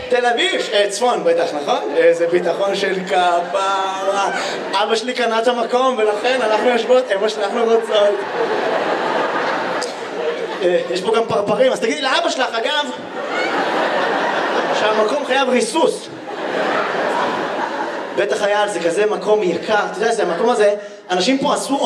תל אביב, צפון בטח, נכון? איזה ביטחון של כפרה. אבא שלי קנה את המקום ולכן אנחנו יושבות איפה שאנחנו רוצות. יש פה גם פרפרים, אז תגידי לאבא שלך אגב שהמקום חייב ריסוס. בטח היה על זה כזה מקום יקר, אתה יודע, זה המקום הזה, אנשים פה עשו